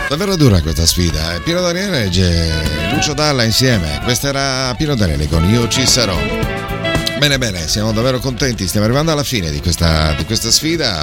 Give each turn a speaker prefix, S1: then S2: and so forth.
S1: Davvero dura questa sfida. Pino Daniele e Lucio Dalla insieme. Questa era Pino Daniele con Io ci sarò. Bene, siamo davvero contenti, stiamo arrivando alla fine di questa sfida.